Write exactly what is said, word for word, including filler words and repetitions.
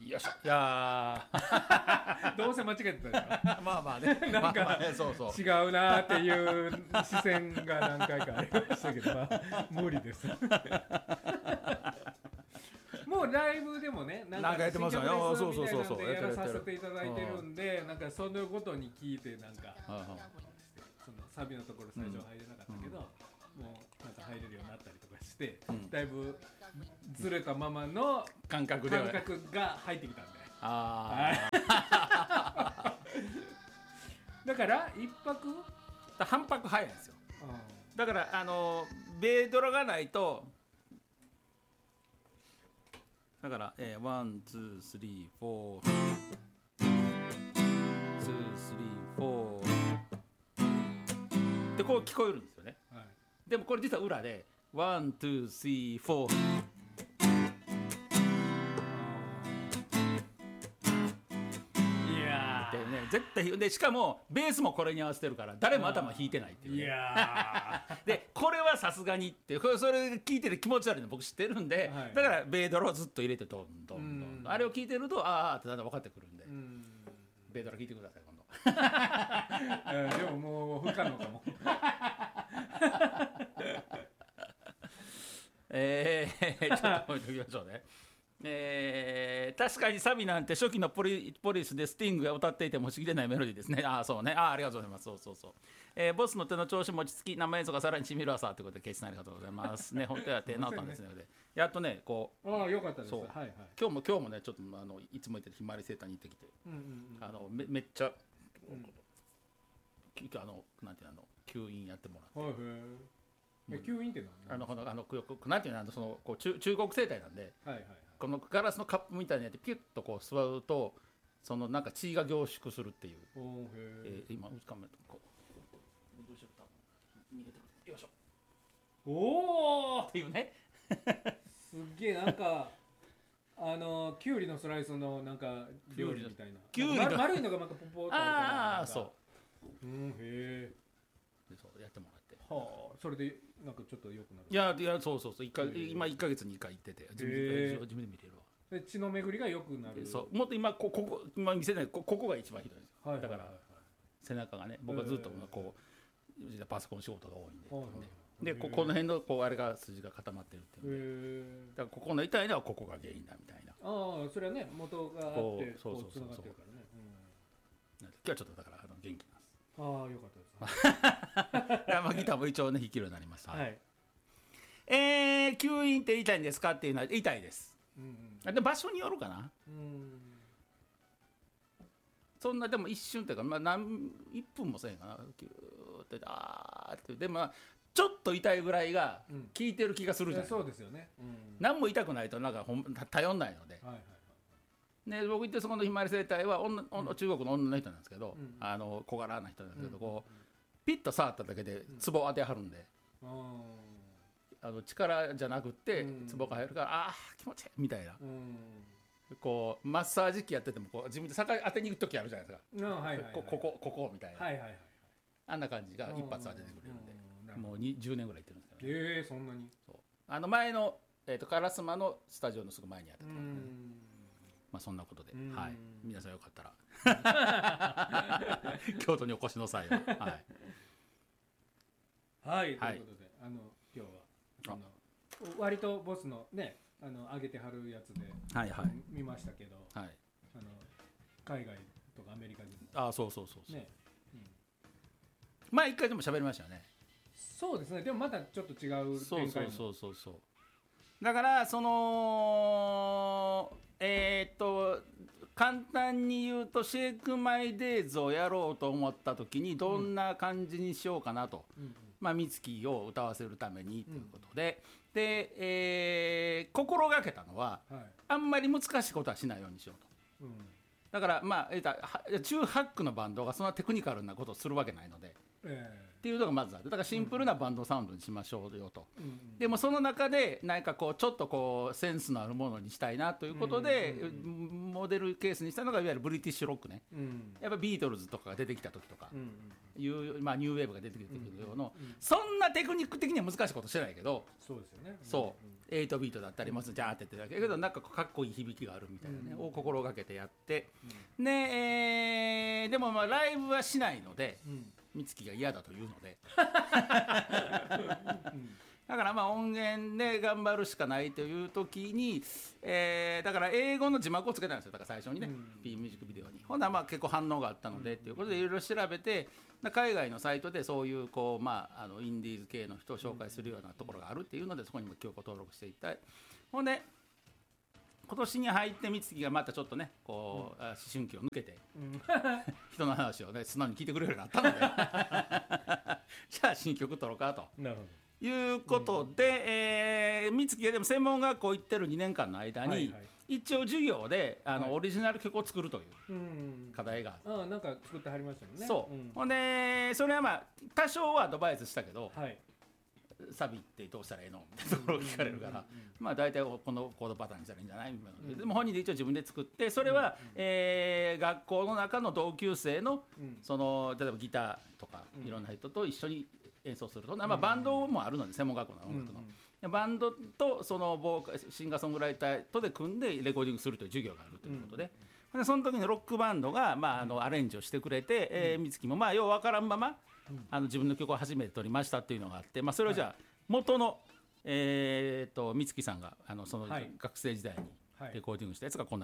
よいしょ。いやどうせ間違えてたでしょまあまあねなんか、 まあまあね、そうそう違うなーっていう視線が何回かありましたけど、まあ、無理ですもうライブでもね、なんなんかやってますよね。 新曲ですそうそうそうそうみたいなんでやらさせやってるていただいてるんで、なんかそのことに聞いてなんかはいはいそのサビのところ最初入れなかったけど、 うんもうなんか入れるようになったりとかして、 うんだいぶずれたままの感覚では感覚が入ってきたんで、 あだから一泊、 あ反拍早いんですよ。 うだからあのベードラがないと、だからえー、ワンツースリーフォーツースリーフォーでこう聞こえるんですよね。 んはい、 でもこれ実は裏でワンツースリーフォーいやでね、絶対でしかもベースもこれに合わせてるから誰も頭弾いてないっていう、ね、 いやでこれはさすがにってこれそれ聞いてて気持ち悪いの僕知ってるんで、 はいだからベードラをずっと入れてどんどんどんどうんんあれを聞いてるとあーあーってだんだん分かってくるんで、 ー、うんベードラ聞いてください今度えーでももう不可能かもえー、ちょっと置いときましょうね。えー、確かにサビなんて初期のポリポリスでスティングが歌っていても不思議でないメロディーですね。ああそうね、ああありがとうございます。そうそうそう、えー、ボスの手の調子も落ち着き生演奏がさらにしみる朝ということでケイチさんありがとうございますね。本当は手直ったんですねでやっとねこうああよかったです。 そうはいはい。 今日も今日もねちょっとあのいつも言ってるひまわりセーターに行ってきて、 うんうんうん。 あの め, めっちゃ、 うんきあのなんていうのあの吸引やってもらって、 はいへえ。え吸引って何？ あのこのあのくくなんていうのあのそのこう中中国生態なんで。 はいはいはい。 このガラスのカップみたいなやつピュッとこう吸うとそのなんか血が凝縮するっていう、 おーへえ。 えー、今うつかめとこうどうしよう多分逃げてくるよいしょっおお。 ていうねすっげえなんかあのキュウリのスライスのなんか料理みたいな。 キュウリのなんか丸いのがなんかポポッとあるから。 ああそうんへえ。 うでそうやってもらってはあそれでなんかちょっと良くなる。 いやいやそうそうそう一回へー今いっかげつにいっかい行ってて自分でへー自分で見れるわで血の巡りが良くなる。 そうもっと今こここ今見せないこここが一番ひどいんですよ、 はいはいはいはい。 だから背中がね僕はずっとこうパソコン仕事が多いんで、 はいはいはいでここの辺のこうあれが筋が固まってるっていうんでへえ。 だからここの痛いのはここが原因だみたいな。 ああそれはね元があってこうそうこそううそうつながってるからね。 なんで今日はちょっとだからあの元気なんです。 うんああよかったです。 いやまあギターも一応ね弾けるようになりました。 はい。 えー、吸引って痛いんですかっていうのは痛いです。 うんあで場所によるかな。 うん。うんそんなでも一瞬っていうかまあ何一分もせえへんかな。キューってあーってでもまあちょっと痛いぐらいがうん効いてる気がするじゃないですか。 そうですよね。うん何も痛くないとなんかほん頼んないので。 はいはいね、僕行ってそこのひまわり生態は女女中国の女の人なんですけど、 うんあの小柄な人なんですけど、 うんこうピッと触っただけでツボ当てはるんで、 はあの力じゃなくってうんツボが入るから、ああ気持ちいいみたいな、 い。うん。 こうマッサージ機やっててもこう自分で逆当てに行く時あるじゃないですか、 うんはいはいはい。 こここここみたいな、 はいはいはい。 あんな感じが一発当ててくれるんで、 うんもうにじゅうねんぐらい行ってるんですけど、ね、 ええそんなに。 そうあの前の、えー、と烏丸のスタジオのすぐ前にやってうたからね、 ん。 まあそんなことで、 うんはい、皆さんよかったら京都にお越しの際は、はい。 はい、 はいということで、あの今日はあの割とボスのね、あの上げてはるやつで、 はいはい見ましたけど、 はい、 あの海外とかアメリカにもああそうそうそうそう、 ね、 前一回でも喋りましたよね。 そうですね。でもまたちょっと違うそう展開も。 そうそうそうそうだからそのえー、っと簡単に言うとシェイクマイデイズをやろうと思った時にどんな感じにしようかなと、 うんうんまあ美月を歌わせるためにということで、で、えー心がけたのははい。 あんまり難しいことはしないようにしようと。 うん。 だからまあ言うたらは中ハックのバンドがそんなテクニカルなことをするわけないのでえっていうのがまずある。だからシンプルなバンドサウンドにしましょうよと、 えうんでもその中で何かこうちょっとこうセンスのあるものにしたいなということで、 うんモデルケースにしたのがいわゆるブリティッシュロックね。 うんやっぱビートルズとかが出てきた時とかうんうんいう、まあ、ニューウェーブが出てきた時の、 うんそんなテクニック的には難しいことしてないけど、 そうですよね。 そうエイトビートだったりもジャーってやってるだけだけどなんかかっこいい響きがあるみたいなね、 うんを心がけてやって、うん、で、えー、でもまあライブはしないので、うん、美月が嫌だというのでだからまあ音源で頑張るしかないという時に、えー、だから英語の字幕をつけたんですよ。だから最初にね、うん、P ミュージックビデオにほんならまあ結構反応があったので、うん、っていうことでいろいろ調べて海外のサイトでそういうこう、まあ、あのインディーズ系の人を紹介するようなところがあるっていうのでそこにも今日登録していたい。ほんで今年に入って美月がまたちょっとねこう、うん、思春期を抜けて、うん、人の話をね素直に聞いてくれるようになったのでじゃあ新曲撮ろうかと。なるほどいうことで、うんえー、美月がでも専門学校行ってるにねんかんの間に、はいはい、一応授業であの、はい、オリジナル曲を作るという課題があって、うん、あなんか作ってはりましたもんね。 そう、うん、ほんでそれはまあ多少はアドバイスしたけど、はい、サビってどうしたらいいのみたいなところを聞かれるから、うんうんうんうん、まあ大体このコードパターンにしたらいいんじゃないみたいな、うん、でも本人で一応自分で作ってそれは、うんうんえー、学校の中の同級生の、うん、その例えばギターとか、うん、いろんな人と一緒に演奏すると、まあ、バンドもあるので専門学校の音楽の、うんうん、バンドとそのボーカシンガーソングライターとで組んでレコーディングするという授業があるということで、うん、でその時にロックバンドが、まあ、あのアレンジをしてくれて、うんえー、美月もまあよう分からんまま、うん、あの自分の曲を初めて撮りましたっていうのがあって、まあ、それをじゃあ元の、えー、と美月さんがあのその学生時代にレコーディングしたやつがこんな